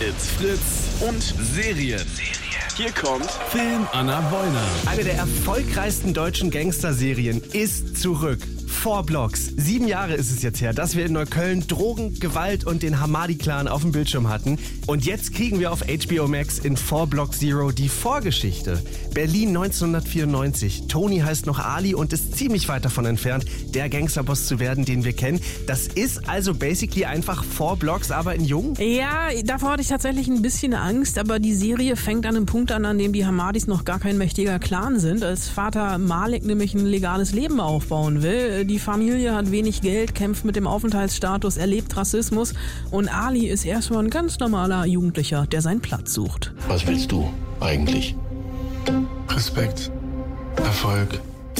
It's Fritz und Serien. Hier kommt Film Anna Wollner. Eine der erfolgreichsten deutschen Gangsterserien ist zurück. 4 Blocks. 7 Jahre ist es jetzt her, dass wir in Neukölln Drogen, Gewalt und den Hamadi-Clan auf dem Bildschirm hatten. Und jetzt kriegen wir auf HBO Max in 4 Block Zero die Vorgeschichte. Berlin 1994. Tony heißt noch Ali und ist ziemlich weit davon entfernt, der Gangsterboss zu werden, den wir kennen. Das ist also basically einfach 4 Blocks, aber in jung? Ja, davor hatte ich tatsächlich ein bisschen Angst, aber die Serie fängt an einem Punkt an dem die Hamadis noch gar kein mächtiger Clan sind, als Vater Malik nämlich ein legales Leben aufbauen will. Die Familie hat wenig Geld, kämpft mit dem Aufenthaltsstatus, erlebt Rassismus und Ali ist erstmal ein ganz normaler Jugendlicher, der seinen Platz sucht. Was willst du eigentlich? Respekt, Erfolg,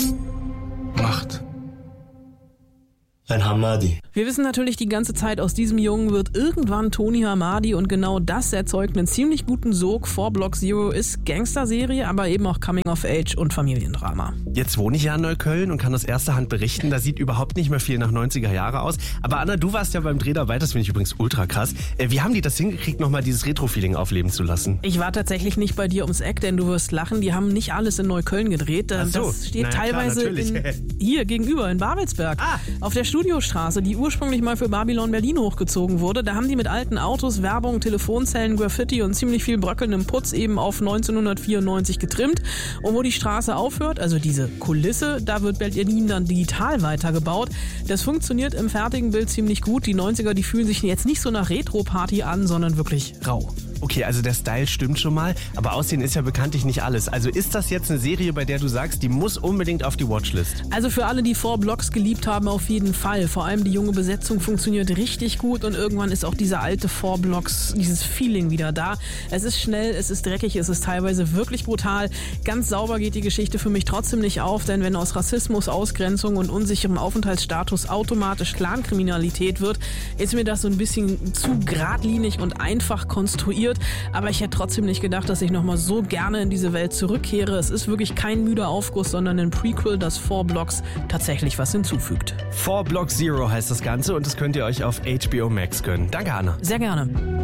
Macht. Ein Hamadi. Wir wissen natürlich, die ganze Zeit, aus diesem Jungen wird irgendwann Tony Hamadi und genau das erzeugt einen ziemlich guten Sog. 4 Block Zero ist Gangsterserie, aber eben auch Coming of Age und Familiendrama. Jetzt wohne ich ja in Neukölln und kann aus erster Hand berichten, da sieht überhaupt nicht mehr viel nach 90er Jahre aus. Aber Anna, du warst ja beim Dreh dabei, das finde ich übrigens ultra krass. Wie haben die das hingekriegt, nochmal dieses Retro-Feeling aufleben zu lassen? Ich war tatsächlich nicht bei dir ums Eck, denn du wirst lachen, die haben nicht alles in Neukölln gedreht. Ach so. Das steht teilweise hier gegenüber in Babelsberg. Auf der Studiostraße, die ursprünglich mal für Babylon Berlin hochgezogen wurde. Da haben die mit alten Autos, Werbung, Telefonzellen, Graffiti und ziemlich viel bröckelndem Putz eben auf 1994 getrimmt. Und wo die Straße aufhört, also diese Kulisse, da wird Berlin dann digital weitergebaut. Das funktioniert im fertigen Bild ziemlich gut. Die 90er, die fühlen sich jetzt nicht so nach Retro-Party an, sondern wirklich rau. Okay, also der Style stimmt schon mal, aber Aussehen ist ja bekanntlich nicht alles. Also ist das jetzt eine Serie, bei der du sagst, die muss unbedingt auf die Watchlist? Also für alle, die 4 Blocks geliebt haben, auf jeden Fall. Vor allem die junge Besetzung funktioniert richtig gut und irgendwann ist auch dieser alte 4 Blocks, dieses Feeling wieder da. Es ist schnell, es ist dreckig, es ist teilweise wirklich brutal. Ganz sauber geht die Geschichte für mich trotzdem nicht auf, denn wenn aus Rassismus, Ausgrenzung und unsicherem Aufenthaltsstatus automatisch Clankriminalität wird, ist mir das so ein bisschen zu geradlinig und einfach konstruiert. Aber ich hätte trotzdem nicht gedacht, dass ich nochmal so gerne in diese Welt zurückkehre. Es ist wirklich kein müder Aufguss, sondern ein Prequel, das 4 Blocks tatsächlich was hinzufügt. 4 Block Zero heißt das Ganze und das könnt ihr euch auf HBO Max gönnen. Danke, Anna. Sehr gerne.